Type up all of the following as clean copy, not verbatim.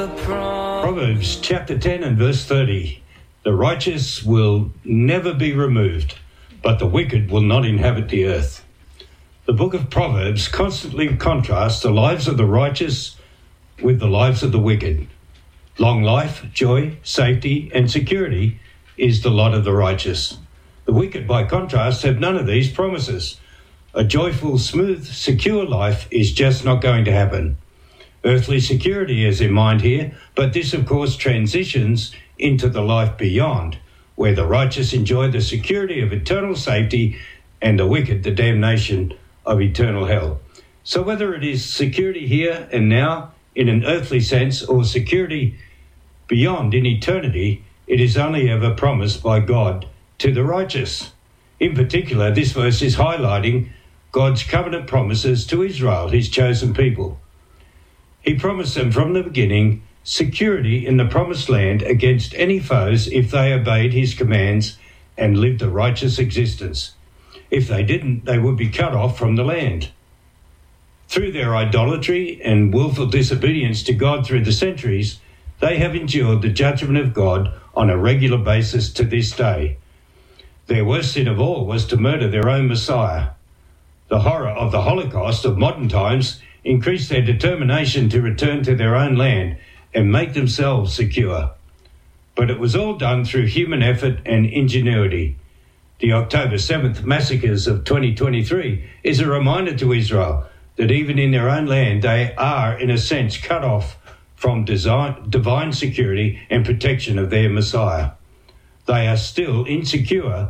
Proverbs chapter 10 and verse 30. The righteous will never be removed, but the wicked will not inhabit the earth. The book of Proverbs constantly contrasts the lives of the righteous with the lives of the wicked. Long life, joy, safety, and security is the lot of the righteous. The wicked, by contrast, have none of these promises. A joyful, smooth, secure life is just not going to happen. Earthly security is in mind here, but this, of course, transitions into the life beyond, where the righteous enjoy the security of eternal safety and the wicked the damnation of eternal hell. So whether it is security here and now in an earthly sense or security beyond in eternity, it is only ever promised by God to the righteous. In particular, this verse is highlighting God's covenant promises to Israel, his chosen people. He promised them from the beginning security in the promised land against any foes if they obeyed his commands and lived a righteous existence. If they didn't, they would be cut off from the land. Through their idolatry and willful disobedience to God through the centuries, they have endured the judgment of God on a regular basis to this day. Their worst sin of all was to murder their own Messiah. The horror of the Holocaust of modern times increased their determination to return to their own land and make themselves secure. But it was all done through human effort and ingenuity. The October 7th massacres of 2023 is a reminder to Israel that even in their own land they are, in a sense, cut off from divine security and protection of their Messiah. They are still insecure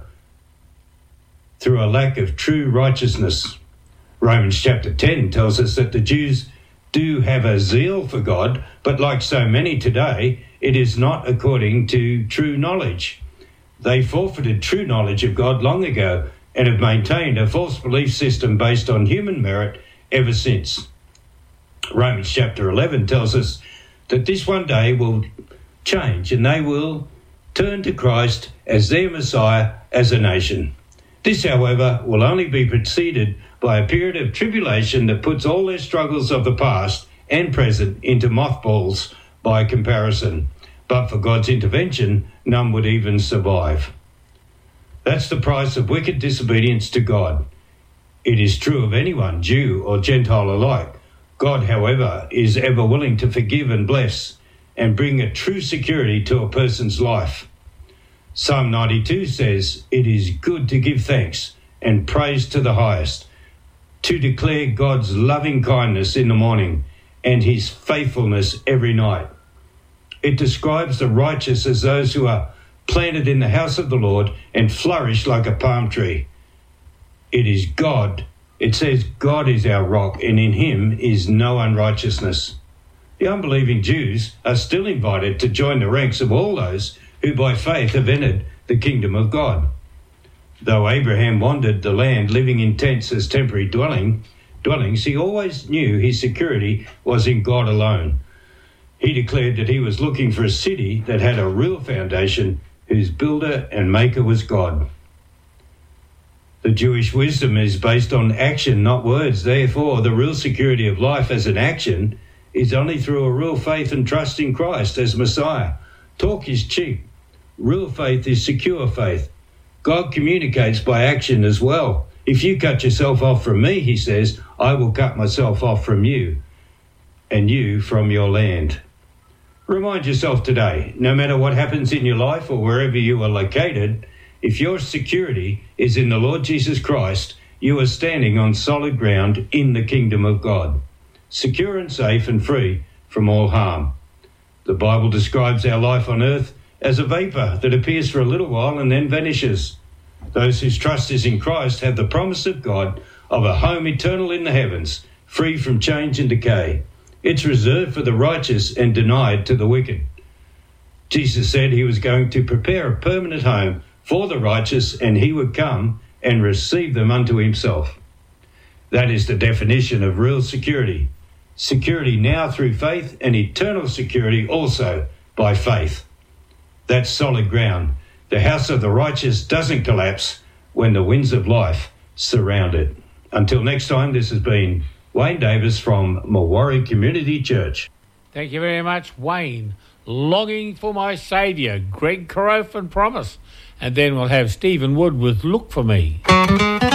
through a lack of true righteousness. Romans chapter 10 tells us that the Jews do have a zeal for God, but like so many today, it is not according to true knowledge. They forfeited true knowledge of God long ago and have maintained a false belief system based on human merit ever since. Romans chapter 11 tells us that this one day will change and they will turn to Christ as their Messiah as a nation. This, however, will only be preceded by a period of tribulation that puts all their struggles of the past and present into mothballs by comparison. But for God's intervention, none would even survive. That's the price of wicked disobedience to God. It is true of anyone, Jew or Gentile alike. God, however, is ever willing to forgive and bless and bring a true security to a person's life. Psalm 92 says, "It is good to give thanks and praise to the highest, to declare God's loving kindness in the morning and his faithfulness every night." It describes the righteous as those who are planted in the house of the Lord and flourish like a palm tree. It is God. It says God is our rock and in him is no unrighteousness. The unbelieving Jews are still invited to join the ranks of all those who by faith have entered the kingdom of God. Though Abraham wandered the land living in tents as temporary dwellings, he always knew his security was in God alone. He declared that he was looking for a city that had a real foundation, whose builder and maker was God. The Jewish wisdom is based on action, not words. Therefore, the real security of life as an action is only through a real faith and trust in Christ as Messiah. Talk is cheap. Real faith is secure faith. God communicates by action as well. If you cut yourself off from me, he says, I will cut myself off from you, and you from your land. Remind yourself today, no matter what happens in your life or wherever you are located, if your security is in the Lord Jesus Christ, you are standing on solid ground in the kingdom of God, secure and safe and free from all harm. The Bible describes our life on earth as a vapor that appears for a little while and then vanishes. Those whose trust is in Christ have the promise of God of a home eternal in the heavens, free from change and decay. It's reserved for the righteous and denied to the wicked. Jesus said he was going to prepare a permanent home for the righteous, and he would come and receive them unto himself. That is the definition of real security. Security now through faith, and eternal security also by faith. That's solid ground. The house of the righteous doesn't collapse when the winds of life surround it. Until next time, this has been Wayne Davis from Mawarri Community Church. Thank you very much, Wayne. Longing for My Saviour, Greg Carruth and Promise. And then we'll have Stephen Wood with Look For Me.